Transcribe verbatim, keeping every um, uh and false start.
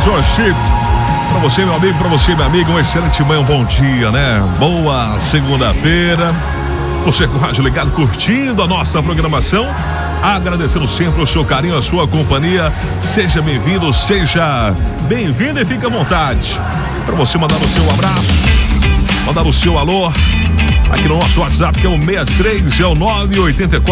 mais hoje. Pra você, meu amigo, pra você, minha amiga, um excelente manhã, um bom dia, né? Boa segunda-feira. Você com o rádio ligado, curtindo a nossa programação. Agradecendo sempre o seu carinho, a sua companhia. Seja bem-vindo, seja bem-vindo e fique à vontade. Para você mandar o seu abraço, mandar o seu alô aqui no nosso WhatsApp, que é o seis três, é o nove oito quatro